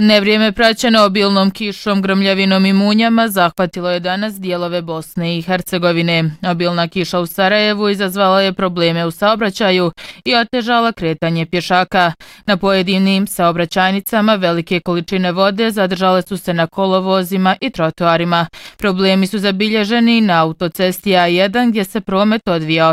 Nevrijeme praćeno obilnom kišom, grmljavinom i munjama zahvatilo je danas dijelove Bosne i Hercegovine. Obilna kiša u Sarajevu izazvala je probleme u saobraćaju i otežala kretanje pješaka. Na pojedinim saobraćajnicama velike količine vode zadržale su se na kolovozima i trotoarima. Problemi su zabilježeni na autocesti A1 gdje se promet odvijao